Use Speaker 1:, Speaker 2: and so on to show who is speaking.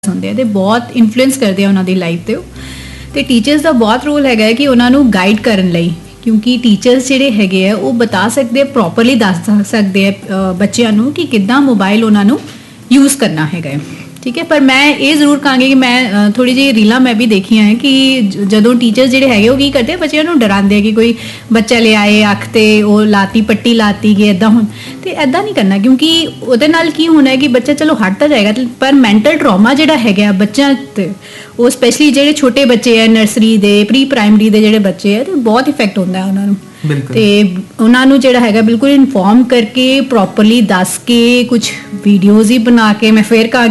Speaker 1: ਹੁੰਦੇ ਆ ਤੇ ਬਹੁਤ ਇਨਫਲੂਐਂਸ ਕਰਦੇ ਆ ਉਹਨਾਂ ਦੀ ਲਾਈਫ ਤੇ ਟੀਚਰਸ ਦਾ ਬਹੁਤ ਰੋਲ ਹੈਗਾ ਹੈ ਕਿ ਉਹਨਾਂ ਨੂੰ ਗਾਈਡ ਕਰਨ ਲਈ, ਕਿਉਂਕਿ ਟੀਚਰਸ ਜਿਹੜੇ ਹੈਗੇ ਆ ਉਹ ਬਤਾ ਸਕਦੇ ਆ, ਪ੍ਰੋਪਰਲੀ ਦੱਸ ਸਕਦੇ ਆ ਬੱਚਿਆਂ ਨੂੰ ਕਿ ਕਿੱਦਾਂ ਮੋਬਾਈਲ ਉਹਨਾਂ ਨੂੰ ਯੂਜ਼ ਕਰਨਾ ਹੈਗਾ ਹੈ। ਠੀਕ ਹੈ, ਪਰ ਮੈਂ ਇਹ ਜ਼ਰੂਰ ਕਹਾਂਗੀ ਕਿ ਮੈਂ ਥੋੜੀ ਜਿਹੀ ਰੀਲਾਂ ਮੈਂ ਵੀ ਦੇਖੀਆਂ ਹੈ ਕਿ ਜਦੋਂ ਟੀਚਰ ਜਿਹੜੇ ਹੈਗੇ ਉਹ ਕੀ ਕਰਦੇ ਆ, ਬੱਚਿਆਂ ਨੂੰ ਡਰਾਉਂਦੇ ਆ ਕਿ ਕੋਈ ਬੱਚਾ ਲੈ ਆਏ ਅੱਖ ਤੇ ਉਹ ਲਾਤੀ ਪੱਟੀ ਲਾਤੀ ਗਈ ਇੱਦਾਂ ਹੁਣ, ਤੇ ਇੱਦਾਂ ਨਹੀਂ ਕਰਨਾ, ਕਿਉਂਕਿ ਉਹਦੇ ਨਾਲ ਕੀ ਹੋਣਾ ਹੈ ਕਿ ਬੱਚਾ ਚਲੋ ਹਟ ਤਾਂ ਜਾਏਗਾ ਪਰ ਮੈਂਟਲ ਟਰਾਮਾ ਜਿਹੜਾ ਹੈਗਾ ਬੱਚਿਆਂ ਤੇ ਉਹ ਸਪੈਸ਼ਲੀ ਜਿਹੜੇ ਛੋਟੇ ਬੱਚੇ ਆ ਨਰਸਰੀ ਦੇ ਪ੍ਰੀ ਪ੍ਰਾਇਮਰੀ ਦੇ ਜਿਹੜੇ ਬੱਚੇ ਆ ਤੇ ਬਹੁਤ ਇਫੈਕਟ ਹੁੰਦਾ ਉਹਨਾਂ ਨੂੰ। ਤੇ ਉਹਨਾਂ ਨੂੰ ਜਿਹੜਾ ਹੈਗਾ ਬਿਲਕੁਲ ਇਨਫੋਰਮ ਕਰਕੇ ਪ੍ਰੋਪਰਲੀ ਦੱਸ ਕੇ ਕੁਝ ਵੀਡੀਓਜ਼ ਹੀ ਬਣਾ ਕੇ, ਮੈਂ ਫੇਰ ਕਹਾਂ